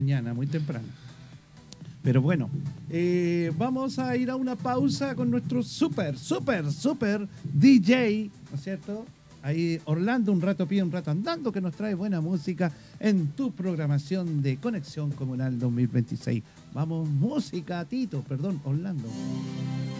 Mañana, muy temprano. Pero bueno, vamos a ir a una pausa con nuestro super DJ, ¿no es cierto? Ahí Orlando, un rato pie, un rato andando, que nos trae buena música en tu programación de Conexión Comunal 2026. Vamos, música, Tito, perdón, Orlando.